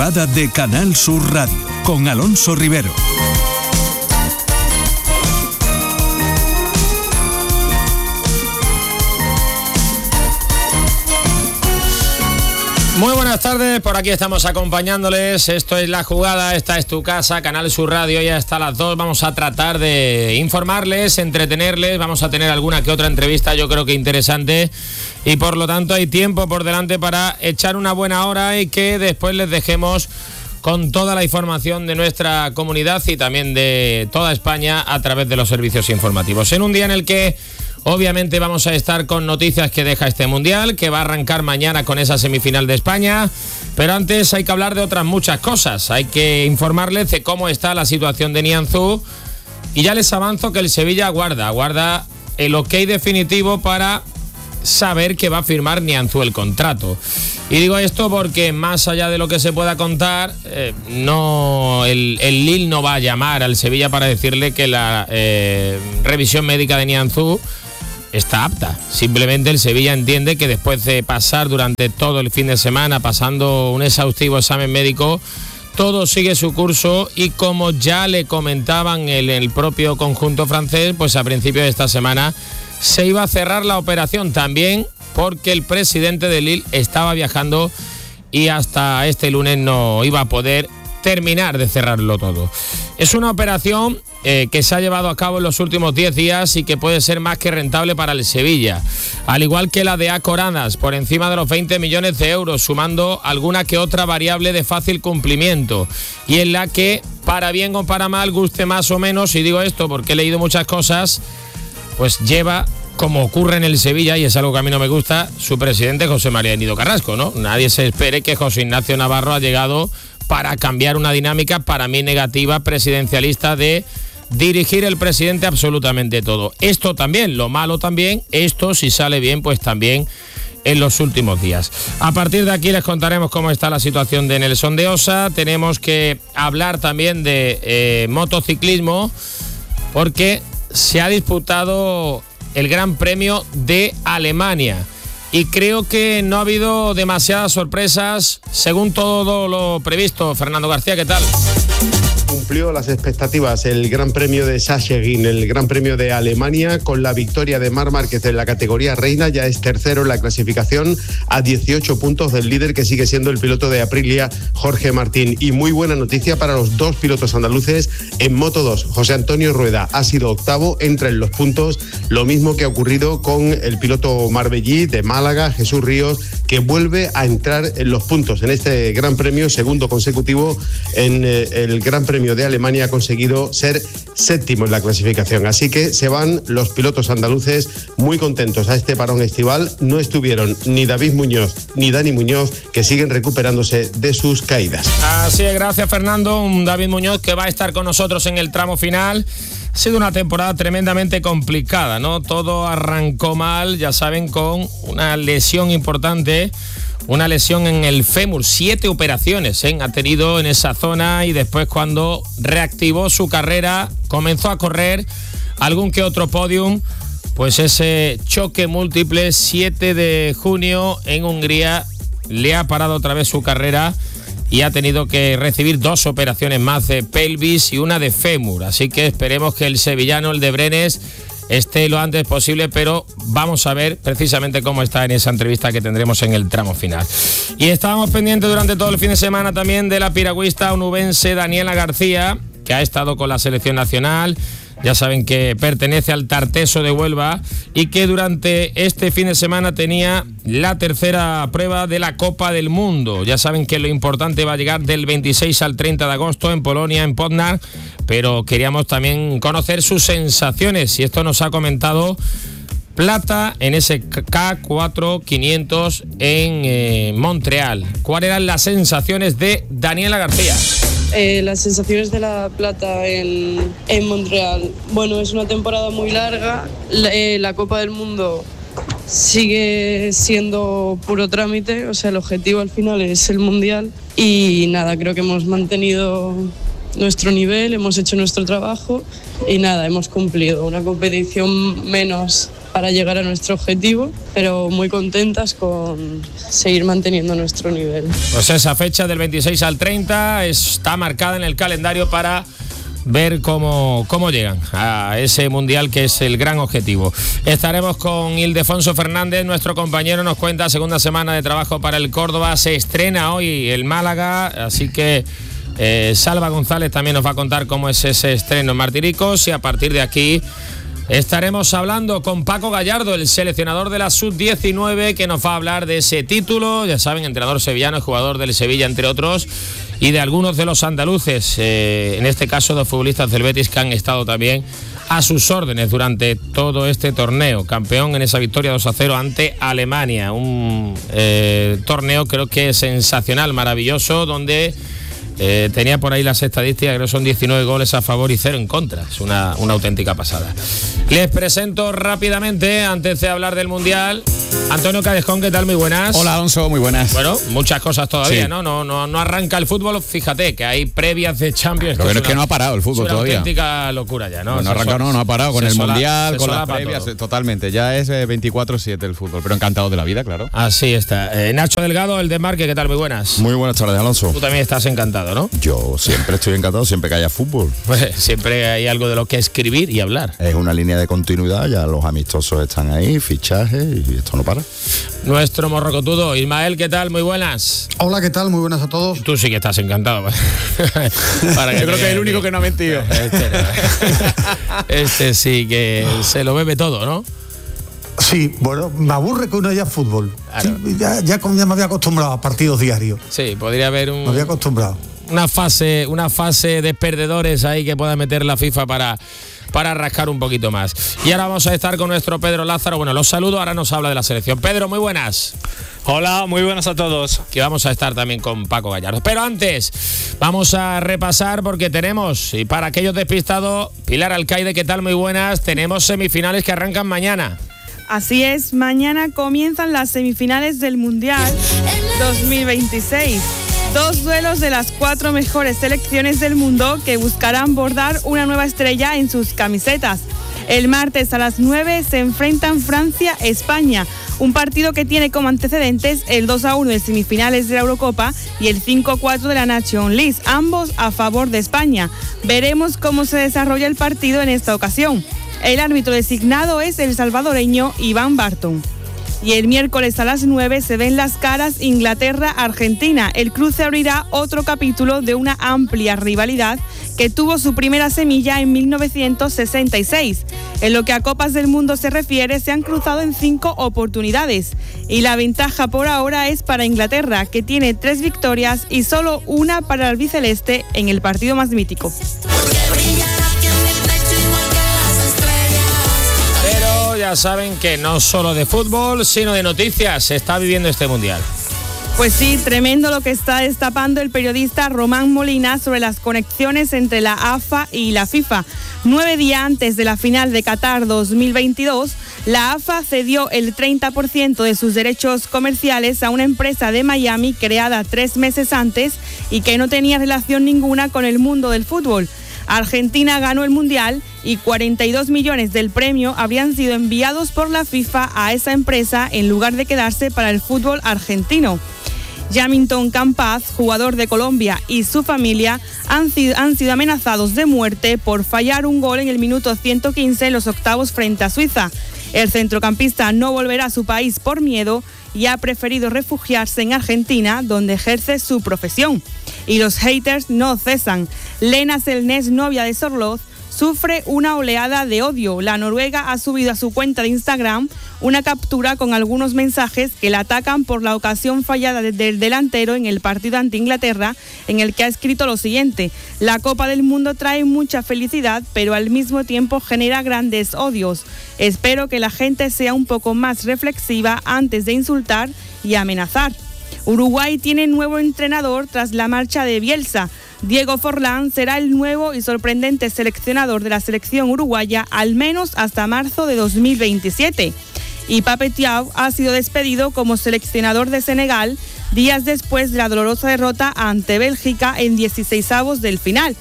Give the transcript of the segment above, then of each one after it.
De Canal Sur Radio, con Alonso Rivero. Muy buenas tardes, por aquí estamos acompañándoles. Esto es La Jugada, esta es tu casa, Canal Sur Radio, ya hasta las 2. Vamos a tratar de informarles, entretenerles, vamos a tener alguna que otra entrevista, yo creo que interesante, y por lo tanto hay tiempo por delante para echar una buena hora y que después les dejemos con toda la información de nuestra comunidad y también de toda España a través de los servicios informativos. En un día en el que obviamente vamos a estar con noticias que deja este Mundial, que va a arrancar mañana con esa semifinal de España, pero antes hay que hablar de otras muchas cosas. Hay que informarles de cómo está la situación de Nianzú y ya les avanzo que el Sevilla aguarda el ok definitivo para saber que va a firmar Nianzú el contrato. Y digo esto porque más allá de lo que se pueda contar, el Lille no va a llamar al Sevilla para decirle que la revisión médica de Nianzú está apta. Simplemente el Sevilla entiende que después de pasar durante todo el fin de semana pasando un exhaustivo examen médico, todo sigue su curso y como ya le comentaban el propio conjunto francés, pues a principios de esta semana se iba a cerrar la operación también porque el presidente de Lille estaba viajando y hasta este lunes no iba a poder terminar de cerrarlo todo. Es una operación que se ha llevado a cabo en los últimos 10 días y que puede ser más que rentable para el Sevilla, al igual que la de Acoranas, por encima de los 20 millones de euros, sumando alguna que otra variable de fácil cumplimiento y en la que, para bien o para mal, guste más o menos, y digo esto porque he leído muchas cosas, pues lleva, como ocurre en el Sevilla, y es algo que a mí no me gusta, su presidente José María Nido Carrasco, ¿no? Nadie se espere que José Ignacio Navarro ha llegado para cambiar una dinámica, para mí negativa, presidencialista, de dirigir el presidente absolutamente todo. Esto también, lo malo también, esto si sale bien, pues también en los últimos días. A partir de aquí les contaremos cómo está la situación de Nelson de Osa. Tenemos que hablar también de motociclismo, porque se ha disputado el Gran Premio de Alemania y creo que no ha habido demasiadas sorpresas según todo lo previsto. Fernando García, ¿qué tal? Cumplió las expectativas el Gran Premio de Sachsenring, el Gran Premio de Alemania, con la victoria de Marc Márquez en la categoría reina. Ya es tercero en la clasificación a 18 puntos del líder, que sigue siendo el piloto de Aprilia, Jorge Martín. Y muy buena noticia para los dos pilotos andaluces en Moto2. José Antonio Rueda ha sido octavo, entra en los puntos, lo mismo que ha ocurrido con el piloto marbellí de Málaga, Jesús Ríos, que vuelve a entrar en los puntos en este Gran Premio, segundo consecutivo en el Gran Premio de Alemania. Ha conseguido ser séptimo en la clasificación, así que se van los pilotos andaluces muy contentos a este parón estival. No estuvieron ni David Muñoz ni Dani Muñoz, que siguen recuperándose de sus caídas. Así es, gracias Fernando. Un David Muñoz que va a estar con nosotros en el tramo final. Ha sido una temporada tremendamente complicada, ¿no? Todo arrancó mal, ya saben, con una lesión importante, una lesión en el fémur, 7 operaciones ha tenido en esa zona, y después cuando reactivó su carrera, comenzó a correr algún que otro podium, pues ese choque múltiple 7 de junio en Hungría le ha parado otra vez su carrera y ha tenido que recibir 2 operaciones más de pelvis y una de fémur. Así que esperemos que el sevillano, el de Brenes, esté lo antes posible, pero vamos a ver precisamente cómo está en esa entrevista que tendremos en el tramo final. Y estábamos pendientes durante todo el fin de semana también de la piragüista onubense Daniela García, que ha estado con la selección nacional. Ya saben que pertenece al Tarteso de Huelva y que durante este fin de semana tenía la tercera prueba de la Copa del Mundo. Ya saben que lo importante va a llegar del 26 al 30 de agosto en Polonia, en Poznan, pero queríamos también conocer sus sensaciones, y esto nos ha comentado. Plata en ese K4-500 en Montreal. ¿Cuáles eran las sensaciones de Daniela García? Las sensaciones de la plata en Montreal. Bueno, es una temporada muy larga. La Copa del Mundo sigue siendo puro trámite, o sea, el objetivo al final es el Mundial. Y nada, creo que hemos mantenido nuestro nivel, hemos hecho nuestro trabajo y nada, hemos cumplido. Una competición menos para llegar a nuestro objetivo, pero muy contentas con seguir manteniendo nuestro nivel. Pues esa fecha del 26 al 30 está marcada en el calendario para ver cómo llegan a ese mundial que es el gran objetivo. Estaremos con Ildefonso Fernández, nuestro compañero, nos cuenta segunda semana de trabajo para el Córdoba, se estrena hoy el Málaga, así que Salva González también nos va a contar cómo es ese estreno en Martiricos, y a partir de aquí estaremos hablando con Paco Gallardo, el seleccionador de la Sub-19, que nos va a hablar de ese título, ya saben, entrenador sevillano, jugador del Sevilla, entre otros, y de algunos de los andaluces, en este caso dos futbolistas del Betis que han estado también a sus órdenes durante todo este torneo. Campeón en esa victoria 2-0 ante Alemania, un torneo creo que sensacional, maravilloso, donde tenía por ahí las estadísticas, creo que son 19 goles a favor y 0 en contra. Es una auténtica pasada. Les presento rápidamente, antes de hablar del Mundial, Antonio Cadejón, ¿qué tal? Muy buenas. Hola, Alonso, muy buenas. Bueno, muchas cosas todavía, sí. No arranca el fútbol, fíjate que hay previas de Champions. Lo que es que no ha parado el fútbol todavía. Es una auténtica locura ya, ¿no? No ha arrancado, no ha parado con el Mundial, con las previas. previas, totalmente. Ya es 24/7 el fútbol, pero encantado de la vida, claro. Así está. Nacho Delgado, el Desmarque, ¿qué tal? Muy buenas. Muy buenas tardes, Alonso. Tú también estás encantado, ¿no? Yo siempre estoy encantado, siempre que haya fútbol. Pues siempre hay algo de lo que escribir y hablar. Es una línea de continuidad, ya los amistosos están ahí, fichajes, y esto no para. Nuestro morrocotudo, Ismael, ¿qué tal? Muy buenas. Hola, ¿qué tal? Muy buenas a todos. Tú sí que estás encantado. Yo creo que es el único que no ha mentido. Este sí que se lo bebe todo, ¿no? Sí, bueno, me aburre que no haya fútbol. Claro. Sí, ya me había acostumbrado a partidos diarios. Sí, podría haber Me había acostumbrado. una fase de perdedores ahí que pueda meter la FIFA para rascar un poquito más. Y ahora vamos a estar con nuestro Pedro Lázaro. Bueno, los saludo, ahora nos habla de la selección. Pedro, muy buenas. Hola, muy buenas a todos. Que vamos a estar también con Paco Gallardo. Pero antes, vamos a repasar porque tenemos, y para aquellos despistados, Pilar Alcaide, ¿qué tal? Muy buenas. Tenemos semifinales que arrancan mañana. Así es, mañana comienzan las semifinales del Mundial 2026. 2 duelos de las 4 mejores selecciones del mundo que buscarán bordar una nueva estrella en sus camisetas. El martes a las 9 se enfrentan Francia-España, un partido que tiene como antecedentes el 2-1 de semifinales de la Eurocopa y el 5-4 de la Nations League, ambos a favor de España. Veremos cómo se desarrolla el partido en esta ocasión. El árbitro designado es el salvadoreño Iván Barton. Y el miércoles a las 9 se ven las caras Inglaterra-Argentina. El cruce abrirá otro capítulo de una amplia rivalidad que tuvo su primera semilla en 1966. En lo que a Copas del Mundo se refiere, se han cruzado en 5 oportunidades. Y la ventaja por ahora es para Inglaterra, que tiene 3 victorias y solo una para el albiceleste en el partido más mítico. Ya saben que no solo de fútbol, sino de noticias se está viviendo este Mundial. Pues sí, tremendo lo que está destapando el periodista Román Molina sobre las conexiones entre la AFA y la FIFA. 9 días antes de la final de Qatar 2022, la AFA cedió el 30% de sus derechos comerciales a una empresa de Miami creada 3 meses antes y que no tenía relación ninguna con el mundo del fútbol. Argentina ganó el Mundial y 42 millones del premio habrían sido enviados por la FIFA a esa empresa en lugar de quedarse para el fútbol argentino. Yamilton Campas, jugador de Colombia, y su familia han sido amenazados de muerte por fallar un gol en el minuto 115 en los octavos frente a Suiza. El centrocampista no volverá a su país por miedo y ha preferido refugiarse en Argentina, donde ejerce su profesión. Y los haters no cesan. Lena Selnes, novia de Sorloth, sufre una oleada de odio. La noruega ha subido a su cuenta de Instagram una captura con algunos mensajes que la atacan por la ocasión fallada del delantero en el partido ante Inglaterra, en el que ha escrito lo siguiente: la Copa del Mundo trae mucha felicidad, pero al mismo tiempo genera grandes odios. Espero que la gente sea un poco más reflexiva antes de insultar y amenazar. Uruguay tiene nuevo entrenador tras la marcha de Bielsa. Diego Forlán será el nuevo y sorprendente seleccionador de la selección uruguaya, al menos hasta marzo de 2027. Y Pape Thiaw ha sido despedido como seleccionador de Senegal días después de la dolorosa derrota ante Bélgica en 16avos del final.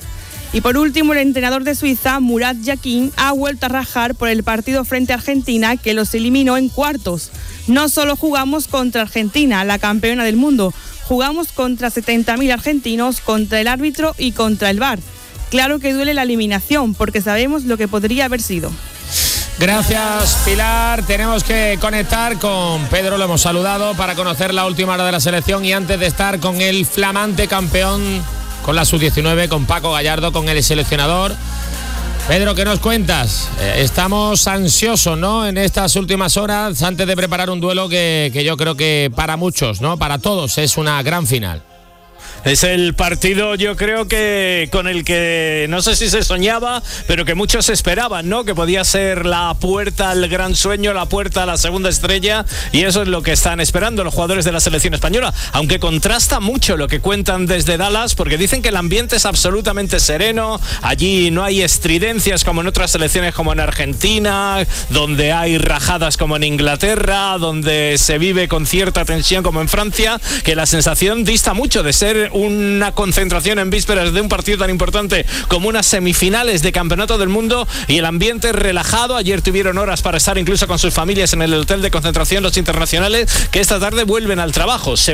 Y por último, el entrenador de Suiza, Murat Yakin, ha vuelto a rajar por el partido frente a Argentina, que los eliminó en cuartos. No solo jugamos contra Argentina, la campeona del mundo, jugamos contra 70.000 argentinos, contra el árbitro y contra el VAR. Claro que duele la eliminación, porque sabemos lo que podría haber sido. Gracias, Pilar. Tenemos que conectar con Pedro, lo hemos saludado, para conocer la última hora de la selección y antes de estar con el flamante campeón con la sub-19, con Paco Gallardo, con el seleccionador. Pedro, ¿qué nos cuentas? Estamos ansiosos, ¿no?, en estas últimas horas antes de preparar un duelo que yo creo que para muchos, ¿no?, para todos es una gran final. Es el partido, yo creo que con el que no sé si se soñaba, pero que muchos esperaban, ¿no? Que podía ser la puerta al gran sueño, la puerta a la segunda estrella, y eso es lo que están esperando los jugadores de la selección española, aunque contrasta mucho lo que cuentan desde Dallas, porque dicen que el ambiente es absolutamente sereno, allí no hay estridencias como en otras selecciones como en Argentina, donde hay rajadas como en Inglaterra, donde se vive con cierta tensión como en Francia, que la sensación dista mucho de ser una concentración en vísperas de un partido tan importante como unas semifinales de Campeonato del Mundo, y el ambiente relajado. Ayer tuvieron horas para estar incluso con sus familias en el hotel de concentración los internacionales, que esta tarde vuelven al trabajo.